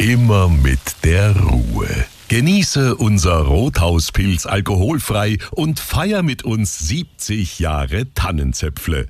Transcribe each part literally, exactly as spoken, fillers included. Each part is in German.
immer mit der Ruhe. Genieße unser Rothauspilz alkoholfrei und feier mit uns siebzig Jahre Tannenzäpfle.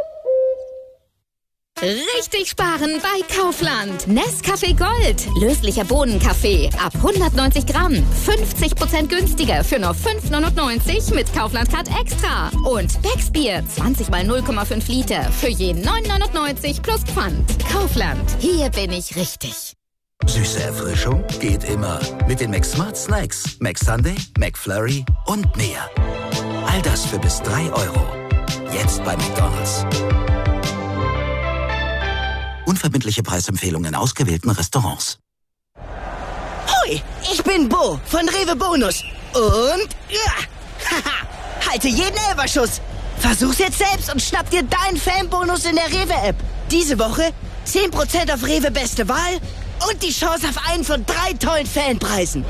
Richtig sparen bei Kaufland. Nescafé Gold. Löslicher Bohnenkaffee. Ab hundertneunzig Gramm. fünfzig Prozent günstiger für nur fünf neunundneunzig mit Kaufland Card Extra. Und Becksbier. zwanzig mal null Komma fünf Liter. Für je neun neunundneunzig plus Pfand. Kaufland. Hier bin ich richtig. Süße Erfrischung geht immer. Mit den McSmart Snacks. McSunday, McFlurry und mehr. All das für bis drei Euro. Jetzt bei McDonald's. Unverbindliche Preisempfehlungen in ausgewählten Restaurants. Hoi, ich bin Bo von Rewe Bonus. Und ja, haha, halte jeden Elferschuss. Versuch's jetzt selbst und schnapp dir deinen Fanbonus in der Rewe-App. Diese Woche zehn Prozent auf Rewe Beste Wahl und die Chance auf einen von drei tollen Fanpreisen.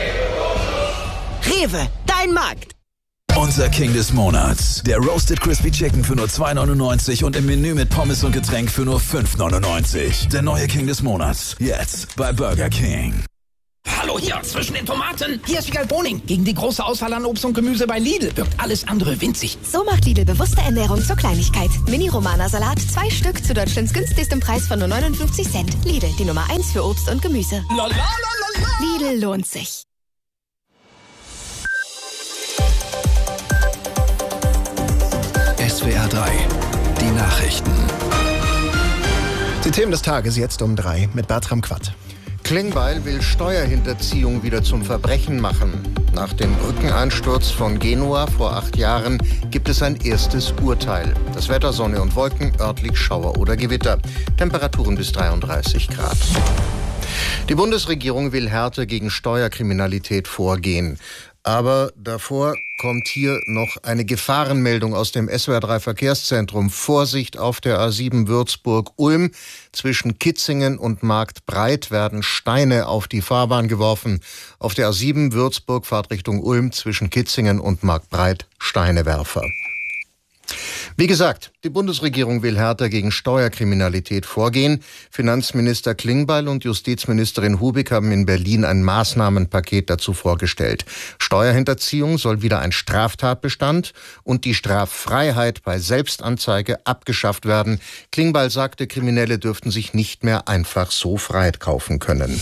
Rewe, dein Markt. Unser King des Monats. Der Roasted Crispy Chicken für nur zwei neunundneunzig und im Menü mit Pommes und Getränk für nur fünf neunundneunzig. Der neue King des Monats. Jetzt bei Burger King. Hallo hier zwischen den Tomaten. Hier ist Vigal Boning. Gegen die große Auswahl an Obst und Gemüse bei Lidl wirkt alles andere winzig. So macht Lidl bewusste Ernährung zur Kleinigkeit. Mini-Romana-Salat, zwei Stück zu Deutschlands günstigstem Preis von nur neunundfünfzig Cent. Lidl, die Nummer eins für Obst und Gemüse. La, la, la, la, la. Lidl lohnt sich. S W R drei, die Nachrichten. Die Themen des Tages jetzt um drei mit Bertram Quatt. Klingbeil will Steuerhinterziehung wieder zum Verbrechen machen. Nach dem Brückeneinsturz von Genua vor acht Jahren gibt es ein erstes Urteil. Das Wetter, Sonne und Wolken, örtlich Schauer oder Gewitter. Temperaturen bis dreiunddreißig Grad. Die Bundesregierung will härter gegen Steuerkriminalität vorgehen. Aber davor kommt hier noch eine Gefahrenmeldung aus dem S W R drei Verkehrszentrum. Vorsicht auf der A sieben Würzburg-Ulm. Zwischen Kitzingen und Marktbreit werden Steine auf die Fahrbahn geworfen. Auf der A sieben Würzburg Fahrtrichtung Ulm zwischen Kitzingen und Marktbreit Steinewerfer. Wie gesagt, die Bundesregierung will härter gegen Steuerkriminalität vorgehen. Finanzminister Klingbeil und Justizministerin Hubig haben in Berlin ein Maßnahmenpaket dazu vorgestellt. Steuerhinterziehung soll wieder ein Straftatbestand und die Straffreiheit bei Selbstanzeige abgeschafft werden. Klingbeil sagte, Kriminelle dürften sich nicht mehr einfach so Freiheit kaufen können.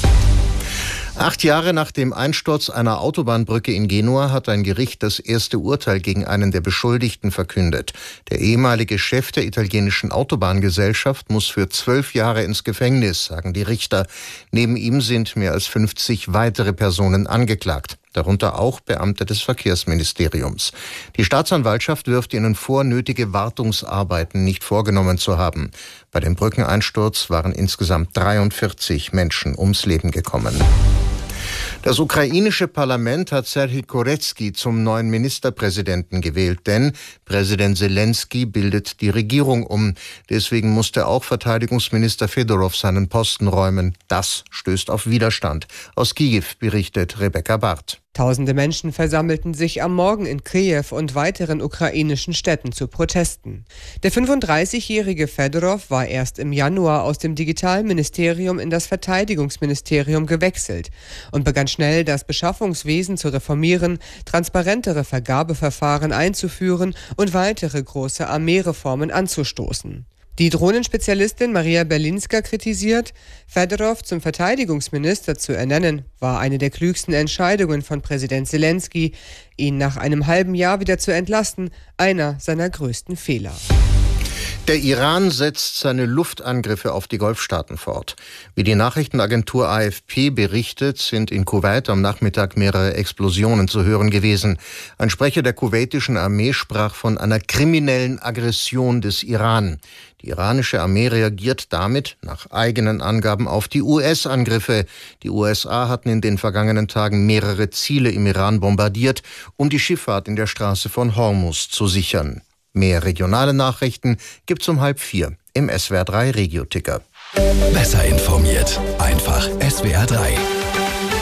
Acht Jahre nach dem Einsturz einer Autobahnbrücke in Genua hat ein Gericht das erste Urteil gegen einen der Beschuldigten verkündet. Der ehemalige Chef der italienischen Autobahngesellschaft muss für zwölf Jahre ins Gefängnis, sagen die Richter. Neben ihm sind mehr als fünfzig weitere Personen angeklagt, darunter auch Beamte des Verkehrsministeriums. Die Staatsanwaltschaft wirft ihnen vor, nötige Wartungsarbeiten nicht vorgenommen zu haben. Bei dem Brückeneinsturz waren insgesamt dreiundvierzig Menschen ums Leben gekommen. Das ukrainische Parlament hat Serhij Koretski zum neuen Ministerpräsidenten gewählt, denn Präsident Selenskyj bildet die Regierung um. Deswegen musste auch Verteidigungsminister Fedorov seinen Posten räumen. Das stößt auf Widerstand. Aus Kiew berichtet Rebecca Barth. Tausende Menschen versammelten sich am Morgen in Kiew und weiteren ukrainischen Städten zu Protesten. Der fünfunddreißigjährige Fedorov war erst im Januar aus dem Digitalministerium in das Verteidigungsministerium gewechselt und begann schnell, das Beschaffungswesen zu reformieren, transparentere Vergabeverfahren einzuführen und weitere große Armeereformen anzustoßen. Die Drohnenspezialistin Maria Berlinska kritisiert, Fedorov zum Verteidigungsminister zu ernennen, war eine der klügsten Entscheidungen von Präsident Selenskyj. Ihn nach einem halben Jahr wieder zu entlassen, einer seiner größten Fehler. Der Iran setzt seine Luftangriffe auf die Golfstaaten fort. Wie die Nachrichtenagentur A F P berichtet, sind in Kuwait am Nachmittag mehrere Explosionen zu hören gewesen. Ein Sprecher der kuwaitischen Armee sprach von einer kriminellen Aggression des Iran. Die iranische Armee reagiert damit, nach eigenen Angaben, auf die U S-Angriffe. Die U S A hatten in den vergangenen Tagen mehrere Ziele im Iran bombardiert, um die Schifffahrt in der Straße von Hormuz zu sichern. Mehr regionale Nachrichten gibt's um halb vier im S W R drei Regio-Ticker. Besser informiert, einfach S W R drei. Das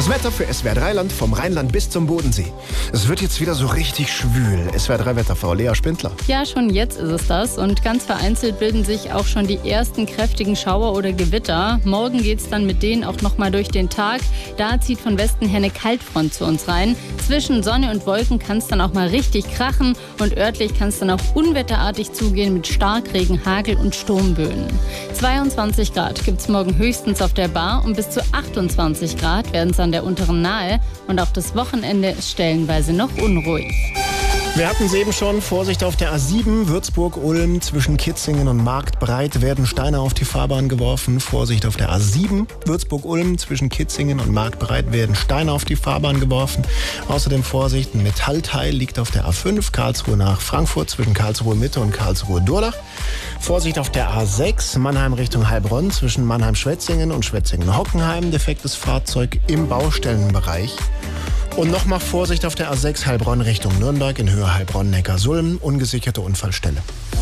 Das Wetter für S W R drei Land vom Rheinland bis zum Bodensee. Es wird jetzt wieder so richtig schwül. S W R drei Wetterfrau Lea Spindler. Ja, schon jetzt ist es das. Und ganz vereinzelt bilden sich auch schon die ersten kräftigen Schauer oder Gewitter. Morgen geht es dann mit denen auch nochmal durch den Tag. Da zieht von Westen her eine Kaltfront zu uns rein. Zwischen Sonne und Wolken kann es dann auch mal richtig krachen. Und örtlich kann es dann auch unwetterartig zugehen mit Starkregen, Hagel und Sturmböen. zweiundzwanzig Grad gibt es morgen höchstens auf der Bar und bis zu achtundzwanzig Grad werden es an der unteren Nahe. Und auch das Wochenende ist stellenweise noch unruhig. Wir hatten es eben schon, Vorsicht auf der A sieben, Würzburg-Ulm, zwischen Kitzingen und Marktbreit werden Steine auf die Fahrbahn geworfen. Vorsicht auf der A sieben, Würzburg-Ulm, zwischen Kitzingen und Marktbreit werden Steine auf die Fahrbahn geworfen. Außerdem Vorsicht, ein Metallteil liegt auf der A fünf, Karlsruhe nach Frankfurt, zwischen Karlsruhe-Mitte und Karlsruhe-Durlach. Vorsicht auf der A sechs, Mannheim Richtung Heilbronn, zwischen Mannheim-Schwetzingen und Schwetzingen-Hockenheim, defektes Fahrzeug im Baustellenbereich. Und nochmal Vorsicht auf der A sechs Heilbronn Richtung Nürnberg in Höhe Heilbronn-Neckarsulm, ungesicherte Unfallstelle.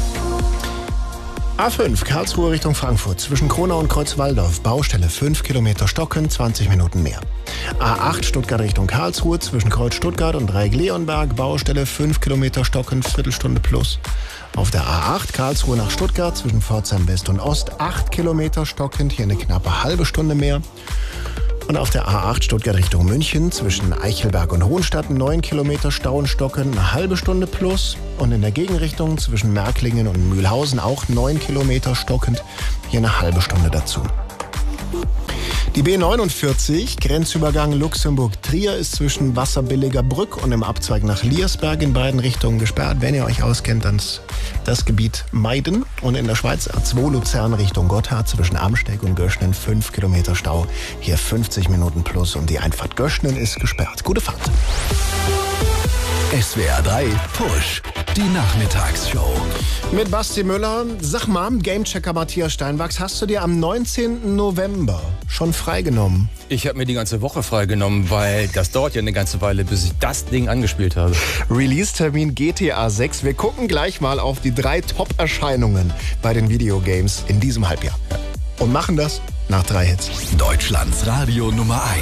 A fünf Karlsruhe Richtung Frankfurt, zwischen Kronau und Kreuzwaldorf, Baustelle fünf Kilometer stocken, zwanzig Minuten mehr. A acht Stuttgart Richtung Karlsruhe, zwischen Kreuz Stuttgart und Dreieck-Leonberg, Baustelle fünf Kilometer stocken, Viertelstunde plus. Auf der A acht Karlsruhe nach Stuttgart, zwischen Pforzheim West und Ost, acht Kilometer stockend, hier eine knappe halbe Stunde mehr. Und auf der A acht Stuttgart Richtung München, zwischen Eichelberg und Hohenstadt, neun Kilometer Stau und Stocken, eine halbe Stunde plus. Und in der Gegenrichtung zwischen Märklingen und Mühlhausen auch neun Kilometer stockend, hier eine halbe Stunde dazu. Die B neunundvierzig, Grenzübergang Luxemburg-Trier, ist zwischen Wasserbilliger Brück und im Abzweig nach Liersberg in beiden Richtungen gesperrt. Wenn ihr euch auskennt, dann das Gebiet meiden. Und in der Schweiz A zwei Luzern Richtung Gotthard, zwischen Amsteg und Göschnen fünf Kilometer Stau. Hier fünfzig Minuten plus und die Einfahrt Göschnen ist gesperrt. Gute Fahrt. S W R drei Push, die Nachmittagsshow. Mit Basti Müller. Sag mal, Gamechecker Matthias Steinwachs, hast du dir am neunzehnten November schon freigenommen? Ich habe mir die ganze Woche freigenommen, weil das dauert ja eine ganze Weile, bis ich das Ding angespielt habe. Release-Termin G T A sechs. Wir gucken gleich mal auf die drei Top-Erscheinungen bei den Videogames in diesem Halbjahr. Und machen das nach drei Hits. Deutschlands Radio Nummer eins.